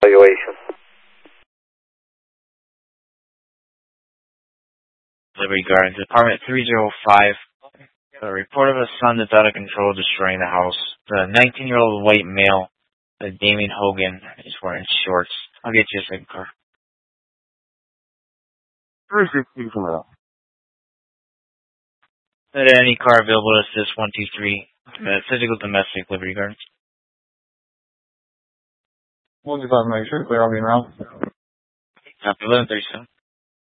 Evaluation. Liberty Gardens, apartment 305. A report of a son that's out of control destroying the house. The 19-year-old white male, Damien Hogan, is wearing shorts. I'll get you a second car. Where's your people at? Any car available to assist 123. Physical domestic, Liberty Gardens. 125, make sure clear, I'll be around. Copy, 1137.